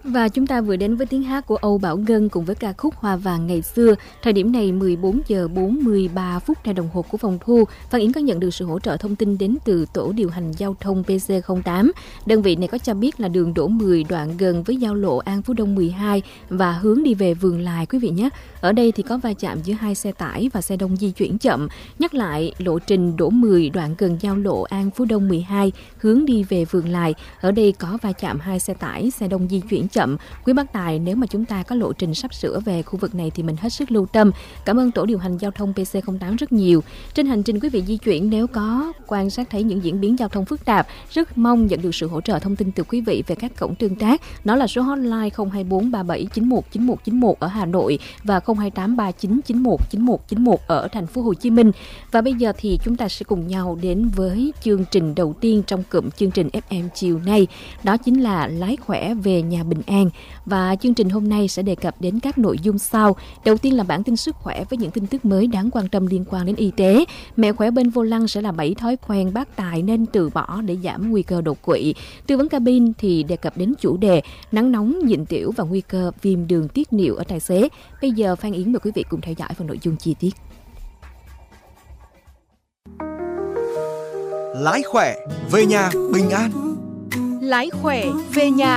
Và chúng ta vừa đến với tiếng hát của Âu Bảo Ngân cùng với ca khúc Hoa vàng ngày xưa. Thời điểm này 14 giờ 43 phút theo đồng hồ của phòng thu. Phan Yến có nhận được sự hỗ trợ thông tin đến từ Tổ điều hành giao thông PC08. Đơn vị này có cho biết là đường Đỗ Mười đoạn gần với giao lộ An Phú Đông 12 và hướng đi về Vườn Lài quý vị nhé. Ở đây thì có va chạm giữa hai xe tải và xe đông di chuyển chậm. Nhắc lại lộ trình Đỗ Mười đoạn gần giao lộ An Phú Đông 12 hướng đi về Vườn Lài. Ở đây có va chạm hai xe tải, xe đông di chuyển chậm. Quý bác tài, nếu mà chúng ta có lộ trình sắp sửa về khu vực này thì mình hết sức lưu tâm. Cảm ơn Tổ điều hành giao thông PC08 rất nhiều. Trên hành trình quý vị di chuyển, nếu có quan sát thấy những diễn biến giao thông phức tạp, rất mong nhận được sự hỗ trợ thông tin từ quý vị về các cổng tương tác. Đó là số hotline 024 37 91 91 91 ở Hà Nội và 028 39 91 91 91 ở thành phố Hồ Chí Minh. Và bây giờ thì chúng ta sẽ cùng nhau đến với chương trình đầu tiên trong cụm chương trình FM chiều nay. Đó chính là Lái khỏe về nhà bình an. Và chương trình hôm nay sẽ đề cập đến các nội dung sau. Đầu tiên là bản tin sức khỏe với những tin tức mới đáng quan tâm liên quan đến y tế. Mẹo khỏe bên vô lăng sẽ là 7 thói quen bác tài nên từ bỏ để giảm nguy cơ đột quỵ. Tư vấn cabin thì đề cập đến chủ đề nắng nóng, nhịn tiểu và nguy cơ viêm đường tiết niệu ở tài xế. Bây giờ Phan Yến mời quý vị cùng theo dõi phần nội dung chi tiết. Lái khỏe về nhà bình an. Lái khỏe về nhà